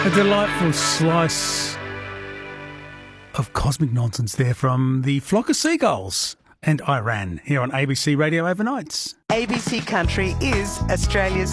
A delightful slice of cosmic nonsense there from the Flock of Seagulls and Iran here on ABC Radio Overnights. ABC Country is Australia's